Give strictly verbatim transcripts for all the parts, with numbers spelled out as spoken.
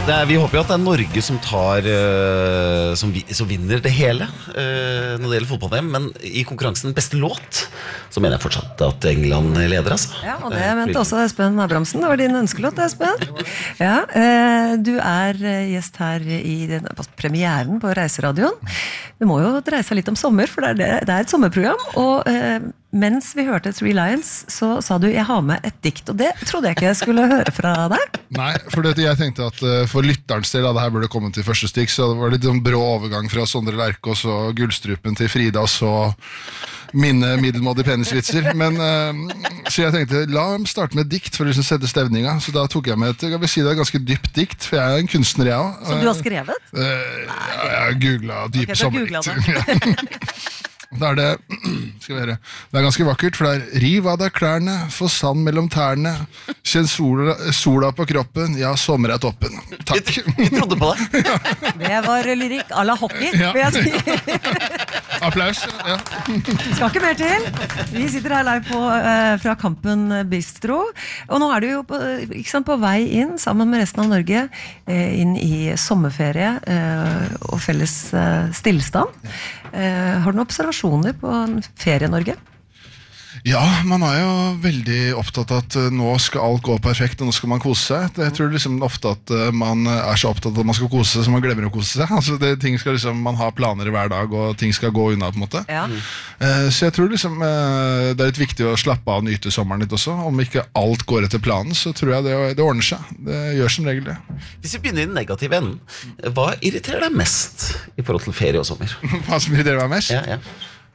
Det er, vi håper jo at det er Norge som tar uh, som, vi, som vinner det hele uh, når det gjelder fotball-V M, men i konkurransen beste låt så mener jeg fortsatt at England leder, altså. Ja, og det mente også Espen Abrahamsen. Det var din ønskelåt, Espen. Ja, uh, du er gjest her i den, premieren på Reiseradioen. Det må jo dreie seg litt om sommer, for det er, det, det er et sommerprogram, og uh, mens vi hørte Three Lions, så sa du, jeg har med et dikt, og det trodde jeg ikke jeg skulle høre fra deg. Nei, for det, jeg tenkte at uh, for lytterens del av det her burde komme til første stikk, så det var litt sånn brå overgang fra Sondre Lerche og så Gullstrupen til Frida, og så mine middelmådige penisvitser. Men, uh, så jeg tenkte, la dem starte med et dikt for å liksom sette stevninga, så da tok jeg med et, jeg vil si det er et ganske dypt dikt, for jeg er en kunstner, jeg også. Som du har skrevet? Uh, ja, jeg har googlet dype okay, sommerdikt. Da er det, skal vi høre, det er ganske vakkert, for det er riv av deg klærne, få sand mellom tærne, kjenn sola, sola på kroppen, ja, sommer er toppen. Takk. Vi trodde på det. Ja. Det var lyrikk à la hockey, ja. Vil jeg si. Applaus, ja. Skal ikke mer til. Vi sitter her live på, uh, fra Kampen Bistro, og nå er du jo på, ikke sant, på vei inn, sammen med resten av Norge, uh, inn i sommerferie uh, og felles uh, stillstand. Uh, har du noen observasjoner på Ferie-Norge? Ja, man er jo veldig opptatt av at nå skal alt gå perfekt, og nå skal man kose seg. Jeg tror liksom ofte at man er så opptatt av at man skal kose seg, så man glemmer å kose seg. Altså, det, ting skal liksom, man har planer hver dag, og ting skal gå unna på en måte. Ja. Uh, så jeg tror liksom uh, det er litt viktig å slappe av og nyte sommeren litt også. Om ikke alt går etter planen, så tror jeg det, det ordner seg. Det gjør som regel det. Hvis vi begynner i den negative enden, hva irriterer deg mest i forhold til ferie og sommer? Hva som irriterer meg mest? Ja, ja.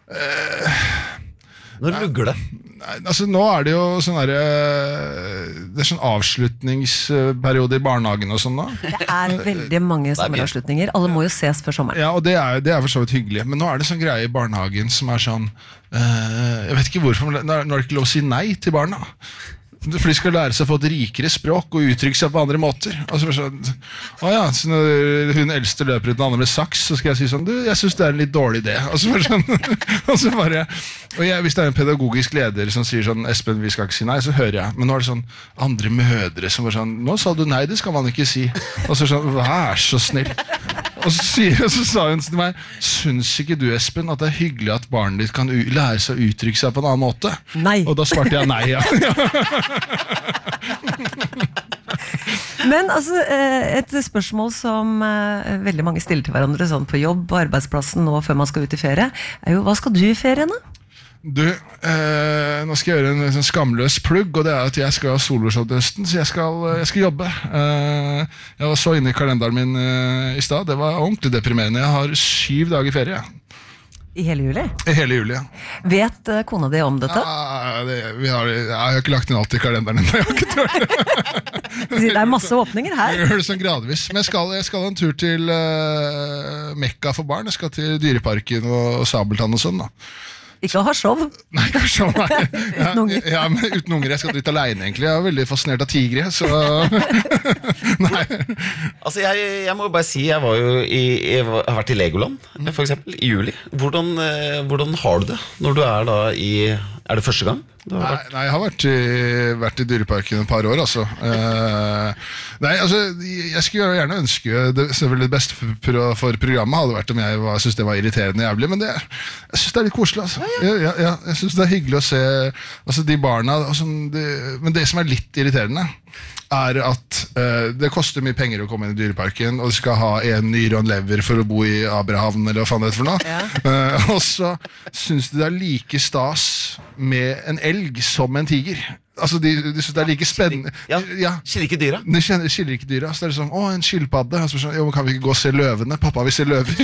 Uh, Når lugger det? Nei, altså nå er det jo sånn der, det er sånn avslutningsperiode i barnehagen og sånn da. Det er veldig mange sommeravslutninger. Alle må jo ses før sommeren. Ja, og det er, det er for så vidt hyggelig. Men nå er det sånn greie i barnehagen som er sånn, uh, jeg vet ikke hvorfor, men nå er det ikke lov å si nei til barna. For de skal lære seg å få et rikere språk og uttrykke seg på andre måter. Altså, sånn, å ja, så når hun eldste løper ut den andre med saks, så skal jeg si sånn, du, jeg synes det er en litt dårlig idé. Altså, sånn, altså bare, og jeg, hvis det er en pedagogisk leder som sier sånn, Espen, vi skal ikke si nei, så hører jeg. Men nå er det sånn andre mødre som var sånn, nå sa du nei, det skal man ikke si. Og så sånn, vær så snill. Og så, sier, og så sa hun til meg, synes ikke du, Espen, at det er hyggelig at barnet ditt kan u- lære seg å uttrykke seg på en annen måte? Nei. Og da svarte jeg nei, ja. Men altså, et spørsmål som veldig mange stiller til hverandre sånn på jobb og arbeidsplassen nå før man skal ut i ferie, er jo, hva skal du i ferien da? Du, eh, nå skal jeg gjøre en, en sånn skamløs plugg, og det er at jeg skal ha soloshow til høsten, så jeg skal, jeg skal jobbe. Eh, jeg var så inne i kalenderen min eh, i sted, det var ordentlig deprimerende. Jeg har syv dager ferie. I hele juli? I hele juli, ja. Vet uh, kona di om dette? Ja, det, vi har, jeg har ikke lagt inn alt i kalenderen ennå, jeg har ikke tror det. Det er masse åpninger her. Jeg gjør det sånn gradvis. Men jeg skal, jeg skal en tur til uh, Mekka for barn. Jeg skal til Dyreparken og, og Sabeltann og sånn da. Ikke å ha show. Nei, ikke show, nei. Ja, uten unger. Ja, men uten unger. Jeg skal dit alene egentlig. Jeg er veldig fascinert av tigre, så nei. Altså, jeg, jeg må bare si, jeg var jo i, jeg har vært i Legoland, for eksempel, i juli. Hvordan, eh, hvordan har du det når du er da i, er det første gang? Nei, nei, jeg har vært i, vært i Dyreparken et par år, altså. Uh, nei, altså, jeg skulle gjerne ønske det, selvfølgelig det beste for, for programmet hadde vært om jeg var, synes det var irriterende jævlig, men det, jeg synes det er litt koselig, altså. Ja, ja. Ja, ja, jeg synes det er hyggelig å se altså, de barna, altså, de, men det som er litt irriterende, er at uh, det koster mye penger å komme inn i Dyreparken, og du skal ha en nyre og en lever for å bo i Abrahavn, eller hva faen det er for noe. Ja. Uh, og så synes de det er like stas med en elg som en tiger. Altså, de, de synes det er like spennende. Ja, ja. Skiller ikke dyra. De skiller ikke dyra. Så det er sånn, å, en skilpadde. Så sånn, jo, men kan vi ikke gå og se løvene? Pappa vil se løver.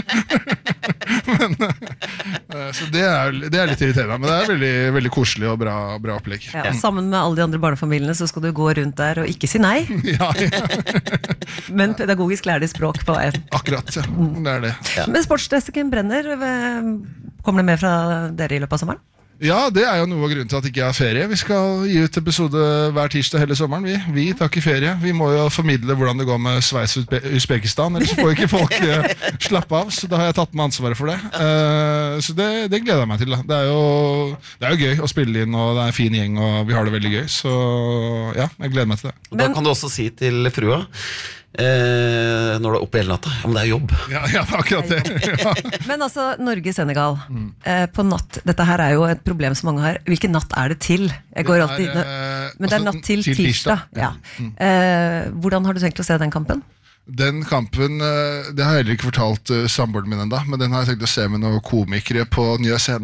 men, uh, så det er, det er litt irriterende, men det er veldig, veldig koselig og bra, bra opplegg. Ja, sammen med alle de andre barnefamiliene så skal du gå rundt der og ikke si nei. ja, ja. Men pedagogisk lærer de språk på veien. Akkurat, ja. Det er det. Ja. Men sportsdesken brenner. Kommer det med fra dere i løpet av sommeren? Ja, det er jo noe av grunnen til at det ikke er ferie. Vi skal gi ut episode hver tirsdag hele sommeren. Vi, vi tar ikke ferie. Vi må jo formidle hvordan det går med Sveits og Uzbekistan, ellers får ikke folk uh, slappe av. Så da har jeg tatt med ansvaret for det. Uh, så det, det gleder jeg meg til. Da. Det, er jo, det er jo gøy å spille inn, og det er en fin gjeng, og vi har det veldig gøy. Så ja, jeg gleder meg til det. Og da kan du også si til frua, eh, når du er oppe hele natta. Ja, men det er jobb. Ja, ja akkurat det. Ja. Men altså, Norge-Senegal eh, på natt, dette her er jo et problem som mange har. Hvilken natt er det til? Jeg går Det er, alltid, eh, men det er altså, natt til til tirsdag. tirsdag. Ja. Eh, hvordan har du tenkt å se den kampen? Den kampen, eh, det har jeg heller ikke fortalt uh, samboeren min enda, men den har jeg tenkt å se med noen komikere på Nye Scene.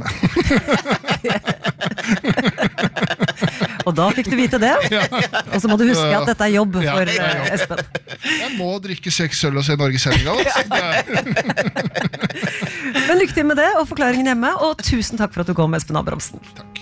Og da fikk du vite det. Og så må du huske at dette er jobb Ja, for det er eh, jobb. Espen. Jeg må drikke seks øl og se Norge-Senegal. Men lykke til med det og forklaringen hjemme, og tusen takk for at du kom, Espen Abrahamsen. Takk.